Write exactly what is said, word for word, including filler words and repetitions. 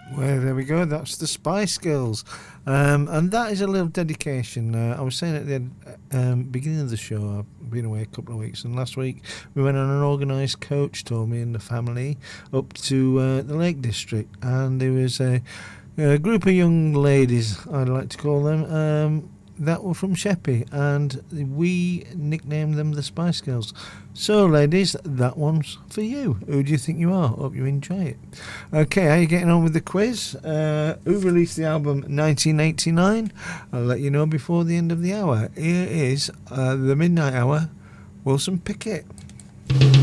Well, there we go. That's the Spice Girls. Um, and that is a little dedication. Uh, I was saying at the um, beginning of the show, I've been away a couple of weeks, and last week we went on an organised coach tour, me and the family, up to uh, the Lake District. And there was a, a group of young ladies, I'd like to call them, um, that were from Sheppey, and we nicknamed them the Spice Girls. So, ladies, that one's for you. Who do you think you are? Hope you enjoy it. Okay, how are you getting on with the quiz? Uh, who released the album nineteen eighty-nine? I'll let you know before the end of the hour. Here is uh, the Midnight Hour, Wilson Pickett.